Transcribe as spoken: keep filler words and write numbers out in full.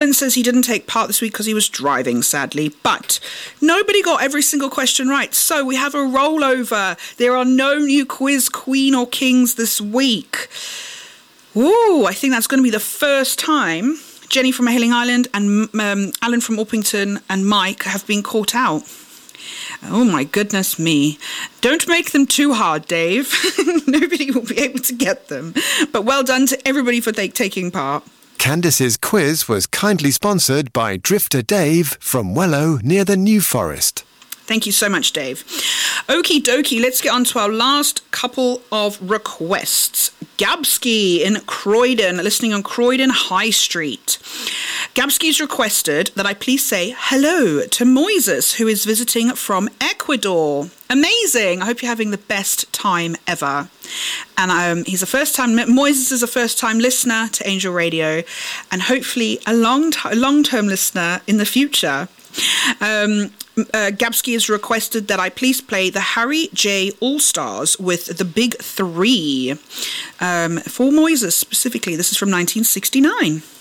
Alan says he didn't take part this week because he was driving, sadly. But nobody got every single question right. So we have a rollover. There are no new quiz queen or kings this week. Ooh, I think that's going to be the first time Jenny from Mahaling Island and um, Alan from Orpington and Mike have been caught out. Oh, my goodness me. Don't make them too hard, Dave. Nobody will be able to get them. But well done to everybody for th- taking part. Candice's quiz was kindly sponsored by Drifter Dave from Wellow near the New Forest. Thank you so much, Dave. Okie dokie, let's get on to our last couple of requests. Gabsky in Croydon, listening on Croydon High Street. Gabsky's requested that I please say hello to Moises, who is visiting from Ecuador. Amazing. I hope you're having the best time ever. And um, he's a first time, Moises is a first time listener to Angel Radio and hopefully a long, t- long-term listener in the future. Um, uh, Gabsky has requested that I please play the Harry J. All-Stars with the Big Three. Um, for Moises specifically, this is from nineteen sixty-nine.